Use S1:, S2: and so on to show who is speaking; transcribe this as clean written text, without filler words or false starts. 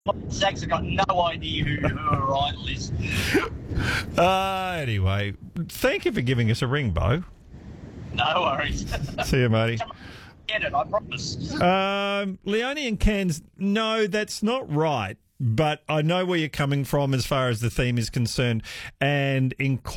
S1: Zach's got no idea who Ryan is.
S2: Anyway, thank you for giving us a ring, Bo.
S1: No worries.
S2: See you, matey.
S1: Get it, I promise.
S2: Leone and Cairns, no, that's not right. But I know where you're coming from as far as the theme is concerned. And in